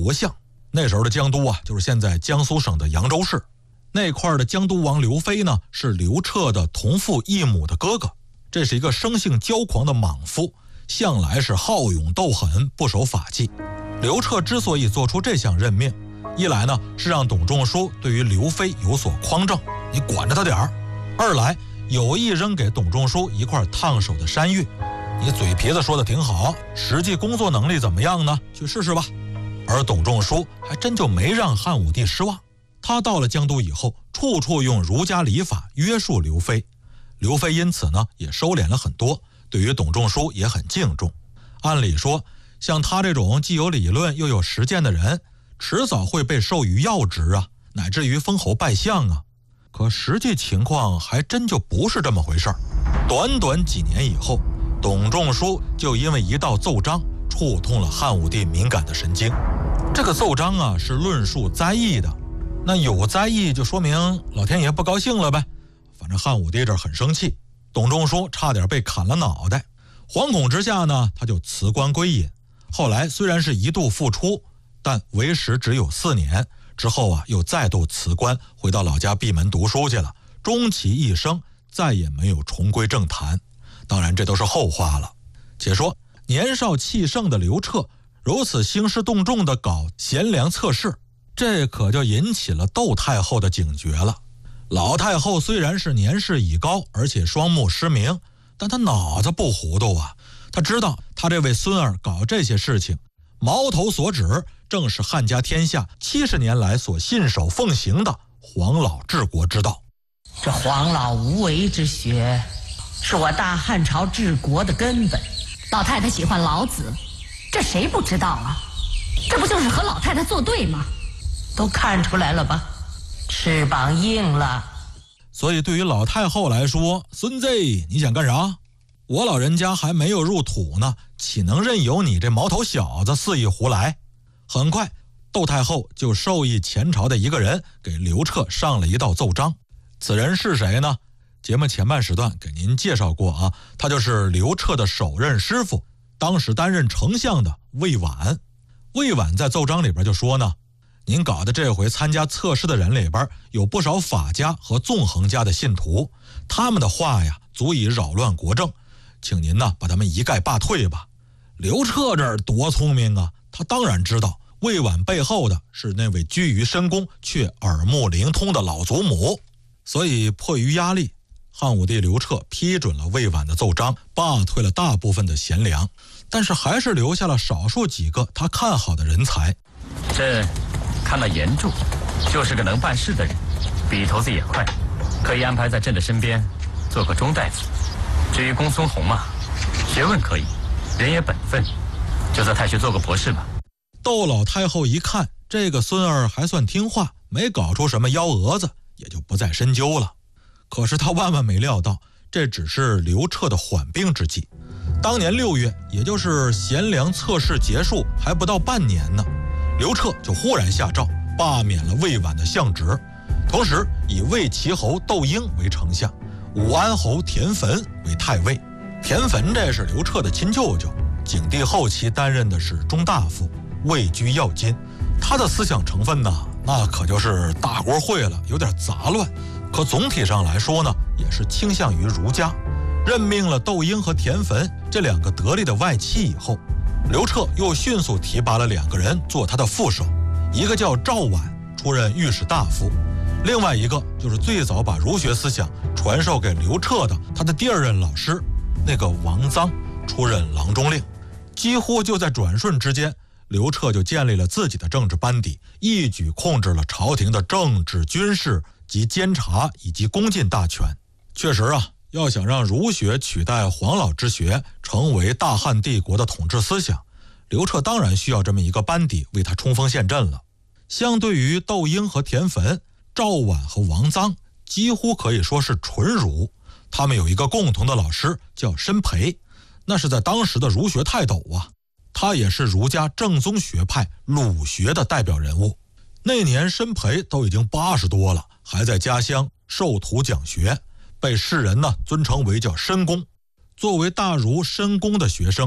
国相。那时候的江都啊，就是现在江苏省的扬州市。那块的江都王刘飞呢，是刘彻的同父异母的哥哥。这是一个生性骄狂的莽夫，向来是好勇斗狠，不守法纪。刘彻之所以做出这项任命，一来呢是让董仲舒对于刘飞有所匡正，你管着他点儿；二来有意扔给董仲舒一块烫手的山芋，你嘴皮子说的挺好，实际工作能力怎么样呢？去试试吧。而董仲舒还真就没让汉武帝失望，他到了江都以后，处处用儒家礼法约束刘飞。刘飞因此呢也收敛了很多，对于董仲舒也很敬重。按理说，像他这种既有理论又有实践的人，迟早会被授予要职啊，乃至于封侯拜相啊。可实际情况还真就不是这么回事儿。短短几年以后，董仲舒就因为一道奏章触痛了汉武帝敏感的神经。这个奏章啊是论述灾异的，那有灾异就说明老天爷不高兴了呗。反正汉武帝这儿很生气，董仲舒差点被砍了脑袋。惶恐之下呢，他就辞官归隐。后来虽然是一度复出，但为时只有4年，之后啊又再度辞官，回到老家闭门读书去了。终其一生再也没有重归政坛。当然这都是后话了。且说年少气盛的刘彻如此兴师动众地搞贤良测试，这可就引起了窦太后的警觉了。老太后虽然是年事已高，而且双目失明，但她脑子不糊涂啊。她知道她这位孙儿搞这些事情，矛头所指正是汉家天下70年来所信守奉行的黄老治国之道。 这黄老无为之学，是我大汉朝治国的根本。 老太太喜欢老子，这谁不知道啊？这不就是和老太太作对吗？ 都看出来了吧？翅膀硬了。 所以对于老太后来说，孙子你想干啥？我老人家还没有入土呢，岂能任由你这毛头小子肆意胡来？很快窦太后就授意前朝的一个人给刘彻上了一道奏章。此人是谁呢？节目前半时段给您介绍过啊，他就是刘彻的首任师傅，当时担任丞相的魏婉。魏婉在奏章里边就说呢，您搞的这回参加测试的人里边有不少法家和纵横家的信徒，他们的话呀足以扰乱国政，请您呢把他们一概罢退吧。刘彻这儿多聪明啊，他当然知道魏婉背后的是那位居于深宫却耳目灵通的老祖母，所以迫于压力，汉武帝刘彻批准了魏婉的奏章，罢退了大部分的贤良，但是还是留下了少数几个他看好的人才。 朕看了严柱，就是个能办事的人，笔头子也快，可以安排在朕的身边做个中大夫。至于公孙弘嘛，学问可以，人也本分，就在太学做个博士吧。 窦老太后一看这个孙儿还算听话，没搞出什么幺蛾子，也就不再深究了。可是他万万没料到，这只是刘彻的缓兵之计。当年6月，也就是贤良测试结束还不到半年呢，刘彻就忽然下诏罢免了魏婉的相职，同时以魏齐侯窦婴为丞相，武安侯田汾为太尉。田汾这是刘彻的亲舅舅，景帝后期担任的是中大夫，位居要津。他的思想成分呢，那可就是大锅烩了，有点杂乱。可总体上来说呢，也是倾向于儒家。任命了窦婴和田汾这2个得力的外戚以后，刘彻又迅速提拔了2个人做他的副手，一个叫赵绾，出任御史大夫，另外一个就是最早把儒学思想传授给刘彻的他的第2任老师，那个王臧，出任郎中令。几乎就在转瞬之间，刘彻就建立了自己的政治班底，一举控制了朝廷的政治、军事及监察以及宫禁大权。确实啊，要想让儒学取代黄老之学成为大汉帝国的统治思想，刘彻当然需要这么一个班底为他冲锋陷阵了。相对于窦婴和田汾，赵绾和王臧几乎可以说是纯儒。他们有一个共同的老师叫申培，那是在当时的儒学泰斗啊，他也是儒家正宗学派鲁学的代表人物。那年申培都已经80多了，还在家乡授徒讲学，被世人呢尊称为叫申公。作为大儒申公的学生，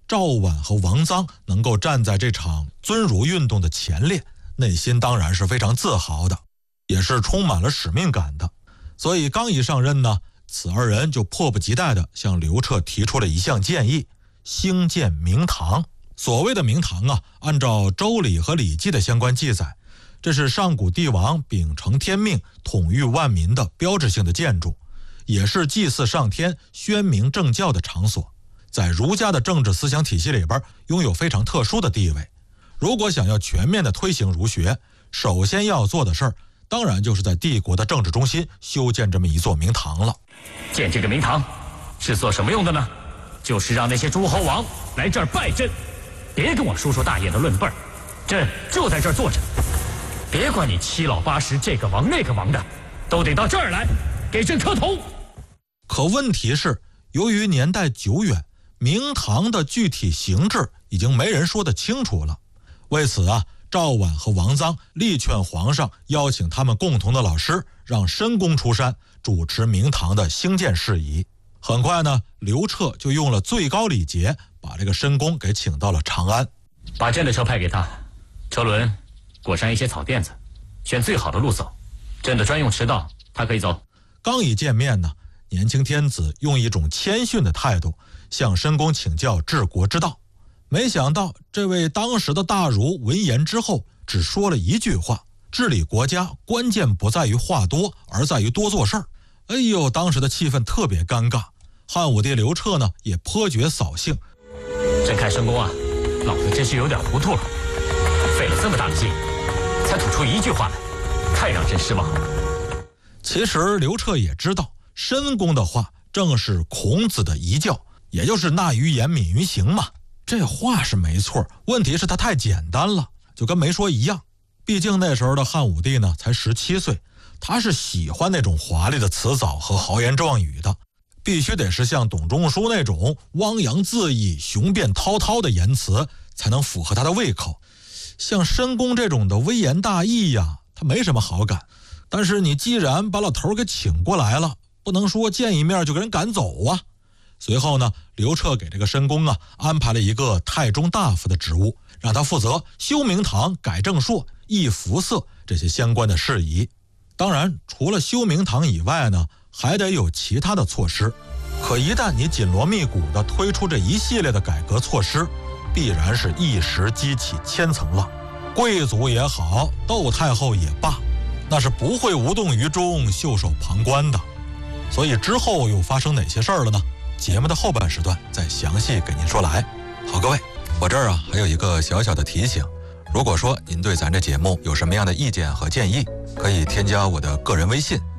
赵绾和王臧能够站在这场尊儒运动的前列，内心当然是非常自豪的，也是充满了使命感的。所以刚一上任呢，此二人就迫不及待地向刘彻提出了一项建议：兴建明堂。所谓的明堂啊，按照周礼和礼记的相关记载，这是上古帝王秉承天命统御万民的标志性的建筑，也是祭祀上天宣明政教的场所，在儒家的政治思想体系里边拥有非常特殊的地位。如果想要全面的推行儒学，首先要做的事儿当然就是在帝国的政治中心修建这么一座明堂了。 建这个明堂是做什么用的呢？就是让那些诸侯王来这儿拜朕，别跟我叔叔大爷的论辈儿，朕就在这儿坐着，别管你七老八十这个王那个王的，都得到这儿来给朕磕头。 可问题是，由于年代久远，明堂的具体形制已经没人说得清楚了。为此啊，赵绾和王臧力劝皇上邀请他们共同的老师，让申公出山主持明堂的兴建事宜。很快呢，刘彻就用了最高礼节把这个申公给请到了长安。 把朕的车派给他，车轮裹上一些草垫子，选最好的路走，朕的专用驰道他可以走。 刚一见面呢，年轻天子用一种谦逊的态度向申公请教治国之道。没想到这位当时的大儒闻言之后，只说了一句话：治理国家关键不在于话多，而在于多做事儿。哎呦，当时的气氛特别尴尬。汉武帝刘彻呢也颇觉扫兴。 朕看申公啊，老子真是有点糊涂了，费了这么大的劲才吐出一句话来，太让朕失望了。 其实刘彻也知道，申公的话正是孔子的遗教，也就是纳于言敏于行嘛。这话是没错，问题是他太简单了，就跟没说一样。毕竟那时候的汉武帝呢才17岁，他是喜欢那种华丽的辞藻和豪言壮语的，必须得是像董仲舒那种汪洋恣意、雄辩滔滔的言辞才能符合他的胃口。像申公这种的微言大义呀，他没什么好感。但是你既然把老头给请过来了，不能说见一面就给人赶走啊。随后呢，刘彻给这个申公啊安排了一个太中大夫的职务，让他负责修明堂、改正朔、议服色这些相关的事宜。当然，除了修明堂以外呢，还得有其他的措施。可一旦你紧锣密鼓地推出这一系列的改革措施，必然是一时激起千层浪。贵族也好，窦太后也罢，那是不会无动于衷、袖手旁观的。所以之后又发生哪些事儿了呢？节目的后半时段再详细给您说来。好，各位，我这儿啊还有一个小小的提醒，如果说您对咱这节目有什么样的意见和建议，可以添加我的个人微信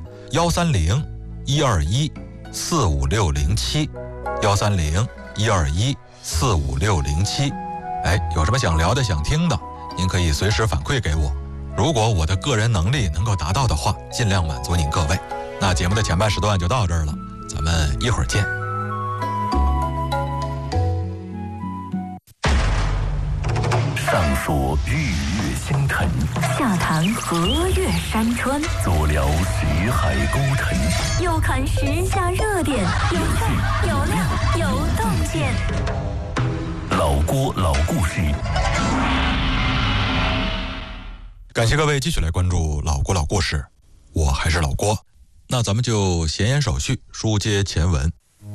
130-121-45607，130-121-45607。有什么想聊的、想听的，您可以随时反馈给我。如果我的个人能力能够达到的话，尽量满足您各位。那节目的前半时段就到这儿了，咱们一会儿见。 上溯日月星辰， 下谈河岳山川， 左聊识海沟沉， 右看时下热点，有趣有料有洞见。 老郭老故事。 感谢各位继续来关注老郭老故事，我还是老郭。那咱们就闲言少叙，书接前文。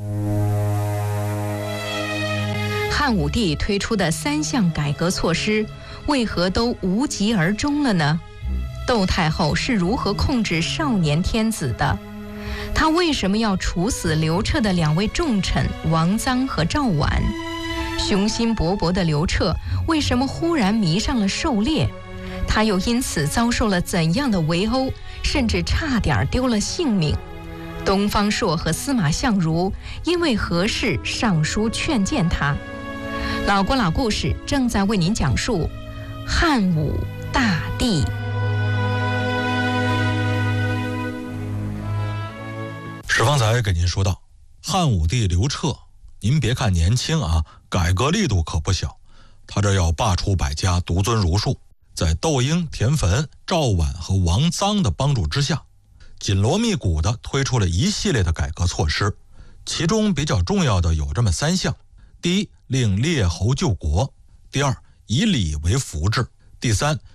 汉武帝推出的3项改革措施，为何都无疾而终了呢？窦太后是如何控制少年天子的？她为什么要处死刘彻的2位重臣王臧和赵绾？雄心勃勃的刘彻为什么忽然迷上了狩猎？他又因此遭受了怎样的围殴，甚至差点丢了性命？东方朔和司马相如因为何事上书劝谏他？老郭老故事正在为您讲述汉武大帝。 史方才给您说到，汉武帝刘彻，您别看年轻啊，改革力度可不小。他这要罢黜百家，独尊儒术，在窦婴、田汾、赵绾和王臧的帮助之下，紧锣密鼓地推出了一系列的改革措施，其中比较重要的有这么3项。第一， 令列侯救国；第二，以礼为福制；第三，